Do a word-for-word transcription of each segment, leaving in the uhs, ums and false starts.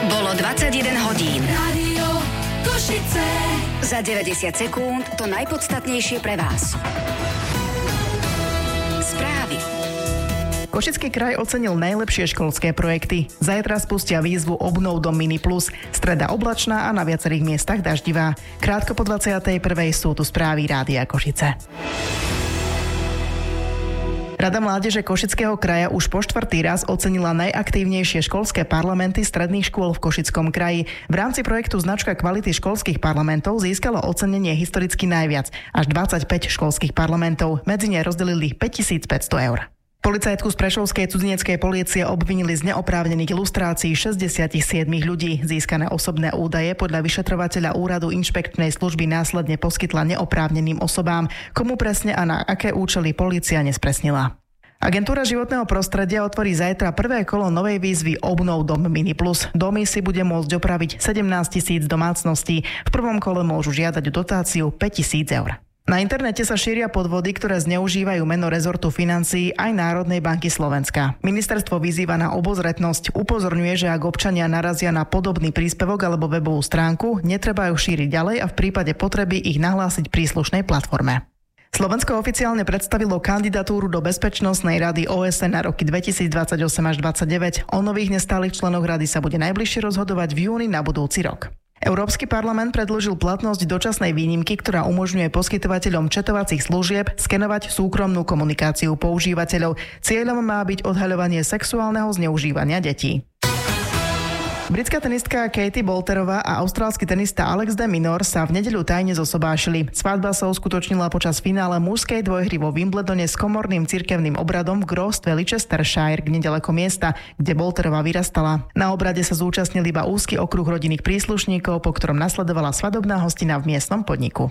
Bolo dvadsaťjeden hodín. Rádio Košice. Za deväťdesiat sekúnd to najpodstatnejšie pre vás. Správy. Košický kraj ocenil najlepšie školské projekty. Zajtra spustia výzvu Obnov dom Mini Plus. Streda oblačná a na viacerých miestach daždivá. Krátko po dvadsiatej prvej sú tu správy Rádia Košice. Rada mládeže Košického kraja už po štvrtý raz ocenila najaktívnejšie školské parlamenty stredných škôl v Košickom kraji. V rámci projektu Značka kvality školských parlamentov získalo ocenenie historicky najviac, až dvadsaťpäť školských parlamentov. Medzi ne rozdelili päťtisícpäťsto eur. Policajtku z prešovskej cudzineckej polície obvinili z neoprávnených ilustrácií šesťdesiatsedem ľudí. Získané osobné údaje podľa vyšetrovateľa úradu inšpekčnej služby následne poskytla neoprávneným osobám. Komu presne a na aké účely polícia nespresnila. Agentúra životného prostredia otvorí zajtra prvé kolo novej výzvy Obnov dom Mini Plus. Domy si bude môcť opraviť sedemnásť tisíc domácností. V prvom kole môžu žiadať dotáciu päťtisíc eur. Na internete sa šíria podvody, ktoré zneužívajú meno rezortu financií aj Národnej banky Slovenska. Ministerstvo vyzýva na obozretnosť, upozorňuje, že ak občania narazia na podobný príspevok alebo webovú stránku, netreba ju šíriť ďalej a v prípade potreby ich nahlásiť príslušnej platforme. Slovensko oficiálne predstavilo kandidatúru do Bezpečnostnej rady ó es en na roky dvetisícdvadsaťosem až dvadsaťdeväť. O nových nestálych členoch rady sa bude najbližšie rozhodovať v júni na budúci rok. Európsky parlament predĺžil platnosť dočasnej výnimky, ktorá umožňuje poskytovateľom četovacích služieb skenovať súkromnú komunikáciu používateľov. Cieľom má byť odhaľovanie sexuálneho zneužívania detí. Britská tenistka Katie Boulterová a austrálsky tenista Alex de Minaur sa v nedeľu tajne zosobášili. Svadba sa uskutočnila počas finále mužskej dvojhry vo Wimbledone s komorným cirkevným obradom v grófstve Leicestershire nedaleko miesta, kde Boulterová vyrastala. Na obrade sa zúčastnil iba úzky okruh rodinných príslušníkov, po ktorom nasledovala svadobná hostina v miestnom podniku.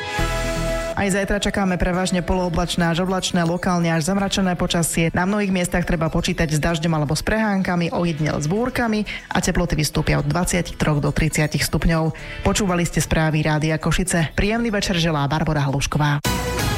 Aj zajtra čakáme prevažne polooblačné až oblačné, lokálne až zamračené počasie. Na mnohých miestach treba počítať s dažďom alebo s prehánkami, ojedinele s búrkami a teploty vystúpia od dvadsaťtri do tridsať stupňov. Počúvali ste správy Rádia Košice. Príjemný večer želá Barbora Halušková.